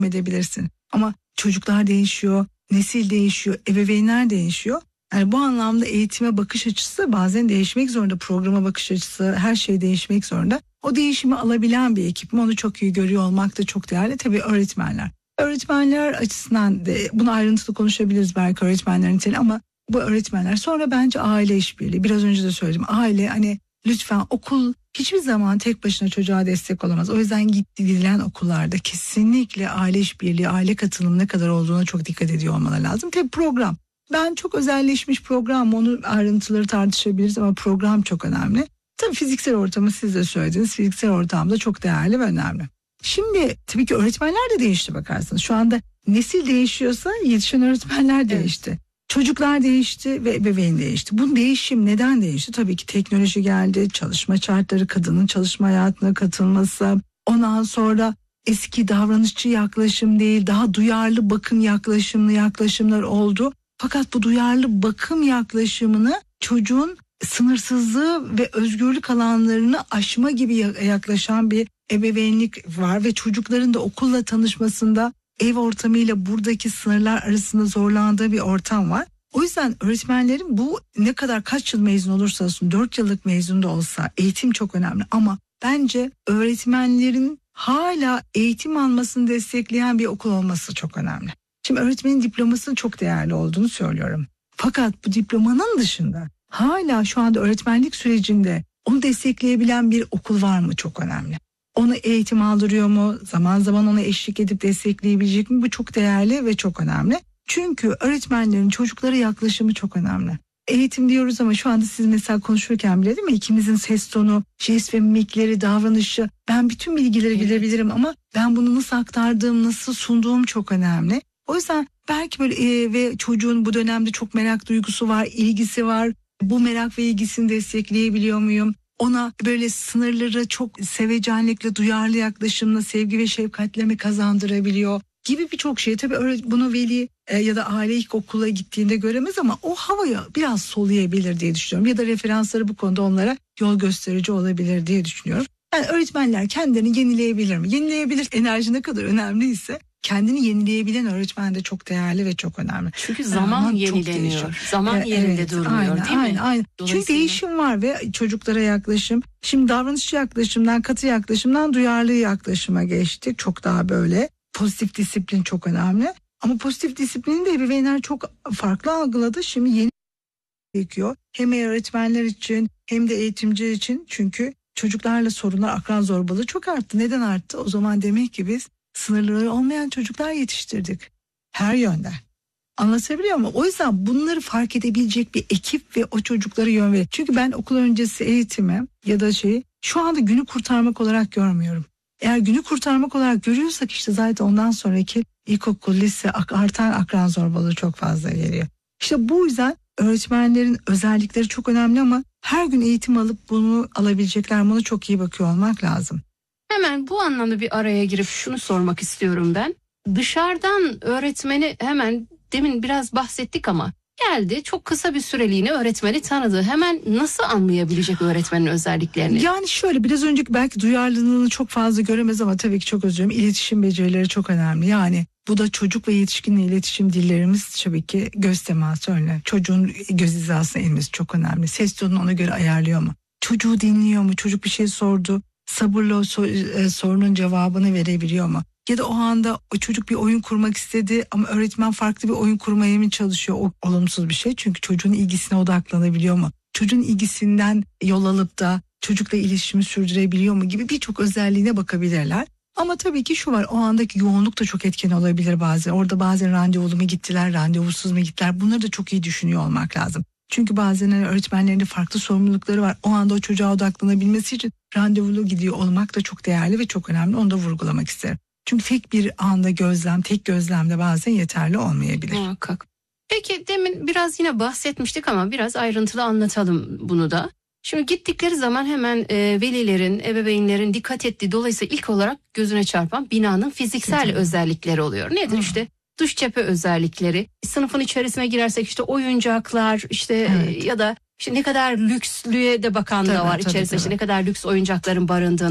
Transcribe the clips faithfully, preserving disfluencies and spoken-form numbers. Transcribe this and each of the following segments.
edebilirsin. Ama çocuklar değişiyor, nesil değişiyor, ebeveynler değişiyor. Yani bu anlamda eğitime bakış açısı bazen değişmek zorunda. Programa bakış açısı, her şey değişmek zorunda. O değişimi alabilen bir ekip mi, onu çok iyi görüyor olmak da çok değerli. Tabii öğretmenler. Öğretmenler açısından da bunu ayrıntılı konuşabiliriz belki, öğretmenlerin niteliği, ama bu öğretmenler. Sonra bence aile işbirliği. Biraz önce de söyledim. Aile, hani lütfen, okul hiçbir zaman tek başına çocuğa destek olamaz. O yüzden gidilen okullarda kesinlikle aile işbirliği, aile katılımı ne kadar olduğuna çok dikkat ediyor olmaları lazım. Tabii program. Ben çok özelleşmiş program, onu ayrıntıları tartışabiliriz ama program çok önemli. Tabii fiziksel ortamı siz de söylediniz. Fiziksel ortamda çok değerli ve önemli. Şimdi tabii ki öğretmenler de değişti bakarsınız. Şu anda nesil değişiyorsa yetişen öğretmenler değişti. Evet. Çocuklar değişti ve ebeveyn değişti. Bu değişim neden değişti? Tabii ki teknoloji geldi, çalışma şartları, kadının çalışma hayatına katılması. Ondan sonra eski davranışçı yaklaşım değil, daha duyarlı bakım yaklaşımlı yaklaşımlar oldu. Fakat bu duyarlı bakım yaklaşımını çocuğun sınırsızlığı ve özgürlük alanlarını aşma gibi yaklaşan bir ebeveynlik var ve çocukların da okulla tanışmasında ev ortamıyla buradaki sınırlar arasında zorlandığı bir ortam var. O yüzden öğretmenlerin bu ne kadar kaç yıl mezun olursa olsun, dört yıllık mezun da olsa eğitim çok önemli, ama bence öğretmenlerin hala eğitim almasını destekleyen bir okul olması çok önemli. Şimdi öğretmenin diplomasının çok değerli olduğunu söylüyorum. Fakat bu diplomanın dışında hala şu anda öğretmenlik sürecinde onu destekleyebilen bir okul var mı, çok önemli. Onu eğitim aldırıyor mu? Zaman zaman ona eşlik edip destekleyebilecek mi? Bu çok değerli ve çok önemli. Çünkü öğretmenlerin çocuklara yaklaşımı çok önemli. Eğitim diyoruz ama şu anda siz mesela konuşurken bile, değil mi? İkimizin ses tonu, jest ve mimikleri, davranışı. Ben bütün bilgileri evet. bilebilirim ama ben bunu nasıl aktardığım, nasıl sunduğum çok önemli. O yüzden belki böyle e, ve çocuğun bu dönemde çok merak duygusu var, ilgisi var. Bu merak ve ilgisini destekleyebiliyor muyum? Ona böyle sınırları çok sevecenlikle, duyarlı yaklaşımla, sevgi ve şefkatle mi kazandırabiliyor gibi birçok şey. Tabii öyle, bunu veli e, ya da aile ilk okula gittiğinde göremez ama o havayı biraz soluyabilir diye düşünüyorum. Ya da referansları bu konuda onlara yol gösterici olabilir diye düşünüyorum. Yani öğretmenler kendilerini yenileyebilir mi? Yenileyebilir. Enerji ne kadar önemliyse kendini yenileyebilen öğretmen de çok değerli ve çok önemli. Çünkü zaman yani yenileniyor. Zaman ee, yerinde evet, durmuyor, aynen, değil mi? Aynen, aynen. Çünkü değişim var ve çocuklara yaklaşım. Şimdi davranışçı yaklaşımdan, katı yaklaşımdan duyarlı yaklaşıma geçtik. Çok daha böyle pozitif disiplin çok önemli. Ama pozitif disiplini de ebeveynler çok farklı algıladı. Şimdi yeni gerekiyor. Hem öğretmenler için hem de eğitimciler için. Çünkü çocuklarla sorunlar, akran zorbalığı çok arttı. Neden arttı? O zaman demek ki biz sınırları olmayan çocuklar yetiştirdik. Her yönden. Anlatabiliyor muyum? O yüzden bunları fark edebilecek bir ekip ve o çocuklara yön verir. Çünkü ben okul öncesi eğitimi ya da şeyi şu anda günü kurtarmak olarak görmüyorum. Eğer günü kurtarmak olarak görüyorsak işte zaten ondan sonraki ilkokul, lise artan akran zorbalığı çok fazla geliyor. İşte bu yüzden öğretmenlerin özellikleri çok önemli ama her gün eğitim alıp bunu alabilecekler mi, ona çok iyi bakıyor olmak lazım. Hemen bu anlamda bir araya girip şunu sormak istiyorum ben. Dışarıdan öğretmeni, hemen demin biraz bahsettik ama geldi, çok kısa bir süreliğine öğretmeni tanıdı. Hemen nasıl anlayabilecek öğretmenin özelliklerini? Yani şöyle, biraz önceki belki duyarlılığını çok fazla göremez ama tabii ki çok özür dilerim. İletişim becerileri çok önemli. Yani bu da çocuk ve yetişkinle iletişim dillerimiz tabii ki göz teması önemli. Çocuğun göz hizasına inmesi çok önemli. Ses tonunu ona göre ayarlıyor mu? Çocuğu dinliyor mu? Çocuk bir şey sordu. Sabırla o sor- sorunun cevabını verebiliyor mu? Ya da o anda o çocuk bir oyun kurmak istedi ama öğretmen farklı bir oyun kurmaya mı çalışıyor? O olumsuz bir şey, çünkü çocuğun ilgisine odaklanabiliyor mu? Çocuğun ilgisinden yol alıp da çocukla iletişimi sürdürebiliyor mu gibi birçok özelliğine bakabilirler. Ama tabii ki şu var, o andaki yoğunluk da çok etken olabilir bazen. Orada bazen randevulu mu gittiler, randevusuz mu gittiler? Bunları da çok iyi düşünüyor olmak lazım. Çünkü bazen öğretmenlerin de farklı sorumlulukları var. O anda o çocuğa odaklanabilmesi için randevulu gidiyor olmak da çok değerli ve çok önemli. Onu da vurgulamak isterim. Çünkü tek bir anda gözlem, tek gözlemde bazen yeterli olmayabilir. Muhakkak. Peki demin biraz yine bahsetmiştik ama biraz ayrıntılı anlatalım bunu da. Şimdi gittikleri zaman hemen e, velilerin, ebeveynlerin dikkat ettiği, dolayısıyla ilk olarak gözüne çarpan binanın fiziksel Kesinlikle. özellikleri oluyor. Nedir? Hı. işte? Dış cephe özellikleri, sınıfın içerisine girersek işte oyuncaklar, işte evet. ya da işte ne kadar lükslüğe de bakan tabii, da var tabii, içerisinde, tabii. işte ne kadar lüks oyuncakların barındığına.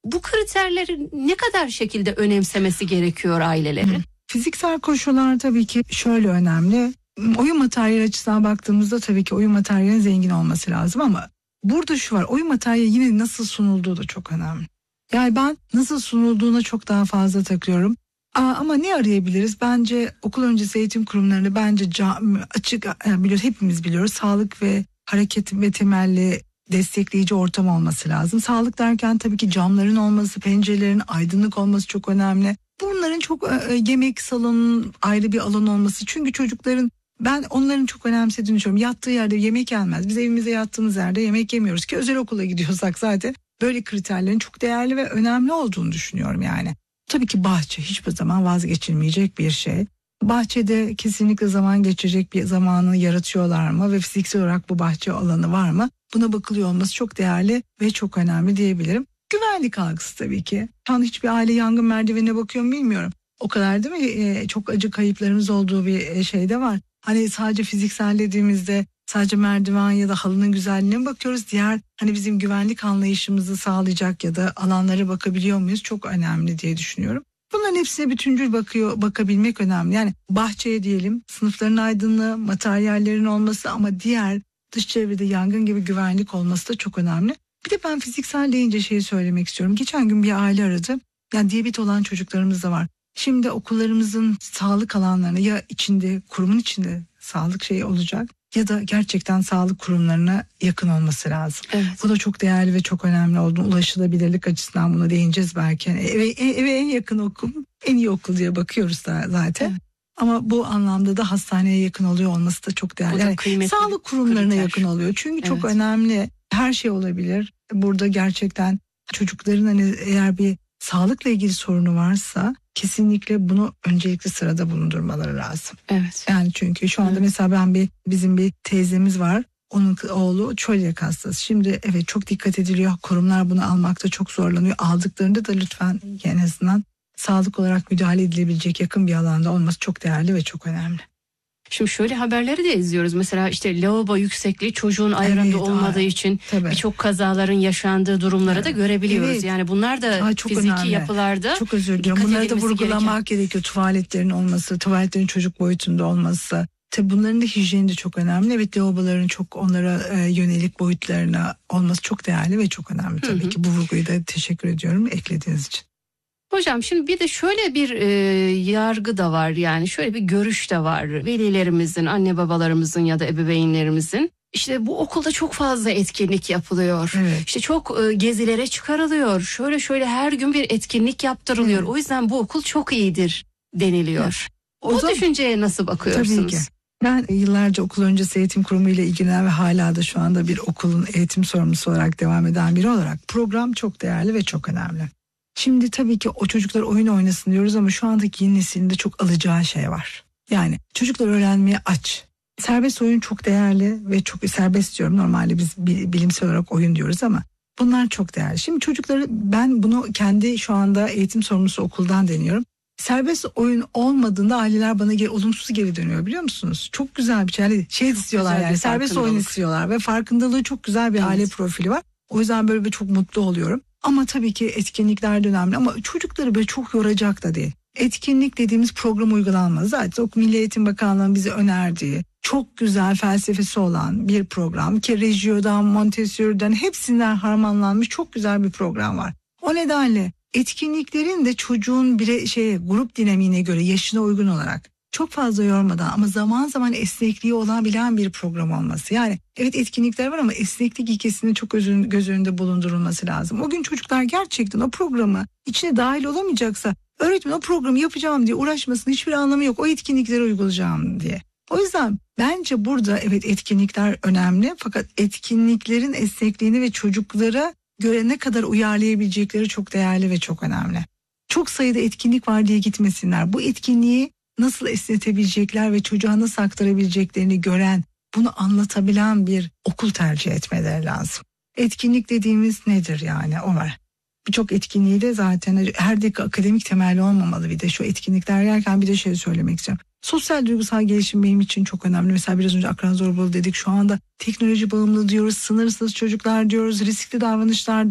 Bu kriterleri ne kadar şekilde önemsemesi gerekiyor ailelerin? Fiziksel koşullar tabii ki şöyle önemli. Oyun materyali açısından baktığımızda tabii ki oyun materyalinin zengin olması lazım ama burada şu var, oyun materyali yine nasıl sunulduğu da çok önemli. Yani ben nasıl sunulduğuna çok daha fazla takıyorum. Aa, ama ne arayabiliriz? Bence okul öncesi eğitim kurumlarını bence cam, açık yani biliyoruz, hepimiz biliyoruz, sağlık ve hareket ve temelli destekleyici ortam olması lazım. Sağlık derken tabii ki camların olması, pencerelerin aydınlık olması çok önemli. Bunların çok e, yemek salonunun ayrı bir alan olması. Çünkü çocukların, ben onların çok önemsediğini düşünüyorum. Yattığı yerde yemek yenmez. Biz evimizde yattığımız yerde yemek yemiyoruz ki özel okula gidiyorsak zaten böyle kriterlerin çok değerli ve önemli olduğunu düşünüyorum yani. Tabii ki bahçe hiçbir zaman vazgeçilmeyecek bir şey. Bahçede kesinlikle zaman geçirecek bir zamanı yaratıyorlar mı ve fiziksel olarak bu bahçe alanı var mı? Buna bakılıyor olması çok değerli ve çok önemli diyebilirim. Güvenlik algısı tabii ki. Şu an hiçbir aile yangın merdivenine bakıyor mu bilmiyorum. O kadar değil mi? Ee, çok acı kayıplarımız olduğu bir şey de var. Hani sadece fiziksel dediğimizde sadece merdiven ya da halının güzelliğine mi bakıyoruz? Diğer hani bizim güvenlik anlayışımızı sağlayacak ya da alanlara bakabiliyor muyuz? Çok önemli diye düşünüyorum. Bunların hepsine bütüncül bakıyor, bakabilmek önemli. Yani bahçeye diyelim, sınıfların aydınlığı, materyallerin olması ama diğer dış çevrede yangın gibi güvenlik olması da çok önemli. Bir de ben fiziksel deyince şeyi söylemek istiyorum. Geçen gün bir aile aradı. Yani diyabet olan çocuklarımız da var. Şimdi okullarımızın sağlık alanlarına ya içinde, kurumun içinde sağlık şeyi olacak ya da gerçekten sağlık kurumlarına yakın olması lazım. Evet. Bu da çok değerli ve çok önemli oldu. Ulaşılabilirlik açısından buna değineceğiz belki. Yani eve, eve en yakın okul, en iyi okul diye bakıyoruz da zaten. Evet. Ama bu anlamda da hastaneye yakın oluyor olması da çok değerli. Yani sağlık kurumlarına kriter. yakın oluyor. Çünkü evet. çok önemli. Her şey olabilir. Burada gerçekten çocukların hani eğer bir sağlıkla ilgili sorunu varsa kesinlikle bunu öncelikli sırada bulundurmaları lazım. Evet. Yani çünkü şu anda evet. mesela ben bir bizim bir teyzemiz var. Onun oğlu çölyak hastası. Şimdi evet çok dikkat ediliyor. Kurumlar bunu almakta çok zorlanıyor. Aldıklarında da lütfen en azından sağlık olarak müdahale edilebilecek yakın bir alanda olması çok değerli ve çok önemli. Şimdi şöyle haberleri de izliyoruz. Mesela işte lavabo yüksekliği çocuğun ayarında evet, olmadığı ay, için birçok kazaların yaşandığı durumları evet. da görebiliyoruz. Evet. Yani bunlar da ay, fiziki önemli. yapılarda çok özür diliyorum. Bunları da vurgulamak gereken. gerekiyor. Tuvaletlerin olması, tuvaletlerin çocuk boyutunda olması. Tabii bunların da hijyeni de çok önemli. Evet, lavaboların çok onlara e, yönelik boyutlarına olması çok değerli ve çok önemli tabii hı hı. ki. Bu vurguyu da teşekkür ediyorum eklediğiniz için. Hocam şimdi bir de şöyle bir e, yargı da var, yani şöyle bir görüş de var. Velilerimizin, anne babalarımızın ya da ebeveynlerimizin işte bu okulda çok fazla etkinlik yapılıyor. Evet. İşte çok e, gezilere çıkarılıyor. Şöyle şöyle her gün bir etkinlik yaptırılıyor. Evet. O yüzden bu okul çok iyidir deniliyor. Evet. O, o zaman, düşünceye nasıl bakıyorsunuz? Tabii ki. Ben yıllarca okul öncesi eğitim kurumu ile ilgilenen ve hala da şu anda bir okulun eğitim sorumlusu olarak devam eden biri olarak program çok değerli ve çok önemli. Şimdi tabii ki o çocuklar oyun oynasın diyoruz ama şu andaki yeni neslinde çok alacağı şey var. Yani çocuklar öğrenmeye aç. Serbest oyun çok değerli ve çok serbest diyorum. Normalde biz bilimsel olarak oyun diyoruz ama bunlar çok değerli. Şimdi çocukları, ben bunu kendi şu anda eğitim sorumlusu okuldan deniyorum. Serbest oyun olmadığında aileler bana geri, olumsuz geri dönüyor, biliyor musunuz? Çok güzel bir şey. Şey çok istiyorlar yani serbest oyun istiyorlar ve farkındalığı çok güzel bir evet. aile profili var. O yüzden böyle bir çok mutlu oluyorum. Ama tabii ki etkinlikler de önemli ama çocukları böyle çok yoracak da değil. Etkinlik dediğimiz program uygulanmaz. Zaten Milli Eğitim Bakanlığı'nın bize önerdiği çok güzel felsefesi olan bir program ki Reggio'dan, Montessori'den hepsinden harmanlanmış çok güzel bir program var. O nedenle etkinliklerin de çocuğun bir şey grup dinamiğine göre yaşına uygun olarak çok fazla yormadan ama zaman zaman esnekliği olabilen bir program olması. Yani evet etkinlikler var ama esneklik ilkesinin çok göz önünde bulundurulması lazım. O gün çocuklar gerçekten o programı içine dahil olamayacaksa öğretmen o programı yapacağım diye uğraşmasının hiçbir anlamı yok. O etkinlikleri uygulayacağım diye. O yüzden bence burada evet etkinlikler önemli fakat etkinliklerin esnekliğini ve çocuklara göre ne kadar uyarlayabilecekleri çok değerli ve çok önemli. Çok sayıda etkinlik var diye gitmesinler. Bu etkinliği nasıl esnetebilecekler ve çocuğa nasıl aktarabileceklerini gören, bunu anlatabilen bir okul tercih etmeleri lazım. Etkinlik dediğimiz nedir yani, o var. Birçok etkinliği de zaten her dakika akademik temelli olmamalı. Bir de şu etkinlikler yerken bir de şey söylemek istiyorum. Sosyal duygusal gelişim benim için çok önemli. Mesela biraz önce akran zorbalığı dedik, şu anda teknoloji bağımlı diyoruz, sınırsız çocuklar diyoruz, riskli davranışlar diyoruz.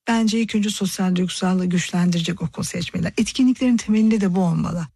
bence ilk önce sosyal duygusallığı güçlendirecek okul seçmeliler. Etkinliklerin temelinde de bu olmalı.